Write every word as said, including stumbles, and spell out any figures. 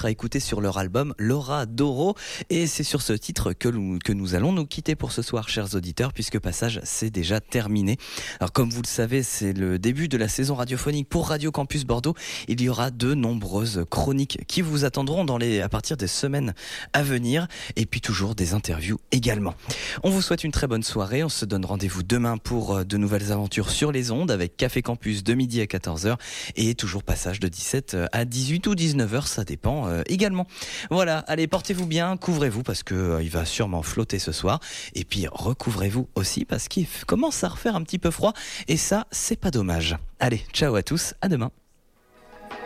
titre à écouter sur leur album Laura Doro. Et c'est sur ce titre que nous, que nous allons nous quitter pour ce soir, chers auditeurs, puisque Passage, c'est déjà terminé. Alors comme vous le savez, c'est le début de la saison radiophonique pour Radio Campus Bordeaux. Il y aura de nombreuses chroniques qui vous attendront dans les, à partir des semaines à venir. Et puis toujours des interviews également. On vous souhaite une très bonne soirée. On se donne rendez-vous demain pour de nouvelles aventures sur les ondes avec Café Campus de midi à quatorze heures et toujours Passage de dix-sept à dix-huit ou dix-neuf heures, ça dépend euh, également. Voilà, allez, portez-vous bien, couvrez-vous parce que euh, il va sûrement flotter ce soir. Et puis recouvrez-vous aussi parce qu'il commence à refaire un petit peu froid et ça, c'est pas dommage. Allez, ciao à tous, à demain.